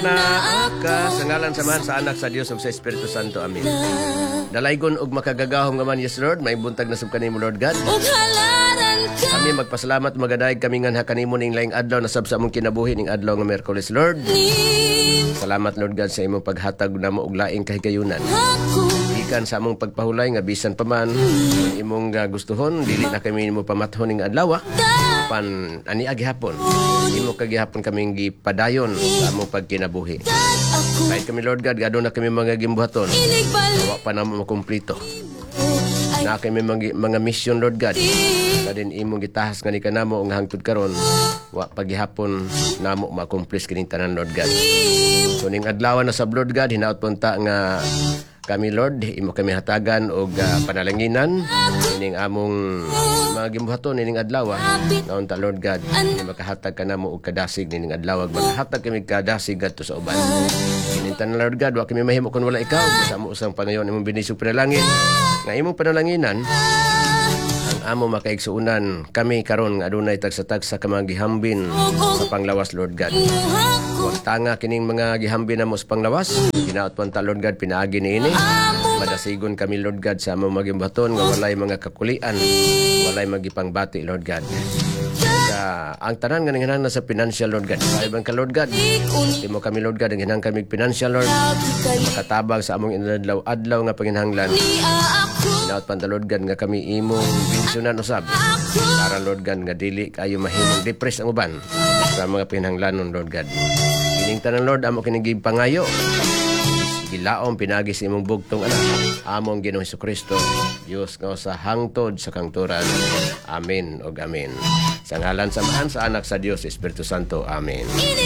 Na sa ngalan samahan sa anak sa Dios ug sa Espiritu Santo. Amen. Dalaygon og makagagahom nga man, yes Lord, may buntag na sub kanimo Lord God. Kami magpasalamat magadayeg kami nganha kanimo ning laing adlaw na sab sa among kinabuhi ning adlaw nga Miyerkules Lord. Salamat Lord God sa imong paghatag namo og laing kahigayunan. Gikan sa among pagpahulay nga bisan pa man imong gustuhon dili na kami nimo pamathon ning adlaw. Pan ani agihapon imo kagihapon kaming gipadayon sa among pagkinabuhi. Kahit kami Lord God, gado na kami mga gimbuhaton, wa pa namo makumpleto na kami mga mission Lord God, kadin imong gitahas nga ni kanamo nga hangtod karon wa pagihapon namo makumplis kining tanan Lord God. So ning adlaw na sa Lord God, hinaot punta nga kami Lord, imo kami hatagan og panalanginan ining among mga gimbuhaton ining adlaw. Naon ta Lord God, makahatag ka namo og kadasig ining adlaw, makahatag kami kadasig adto sa uban. Ining tanan Lord God, wa kami mahimo kun wala ikaw. Sa amo usang panayon imong binisog panalangin nga imong panalanginan ang amo makaigsuunan kami karon nga adunay tagsa-tagsa ka mga gihambin sa panglawas Lord God. Huwag tanga kining mga gihambin namo sa panglawas. Ginaot pa ta Lord God, pinaagi niini. Madasigon kami Lord God sa among magimbaton nga walay mga kakulian, walay magipangbati Lord God. Ang tanan nga nanghinang sa financial Lord God. Kaiban ka Lord God, imo kami Lord God ang hinang kami financial Lord, makatabang sa among inadlaw-adlaw nga panginhanglan. Ginaot pa ta Lord God nga kami imong bensyonan usab para Lord God nga dili kayo mahimong depress ang uban sa mga pinanglanon Lord God. Kining tanan Lord amo kining pangayo gilaom pinagi sa imong bugtong anak among Ginoong Hesukristo, Dios nga sa hangtod sa kangturan. Amen og amen. Sa ngalan samahan sa anak sa Dios Espiritu Santo. Amen.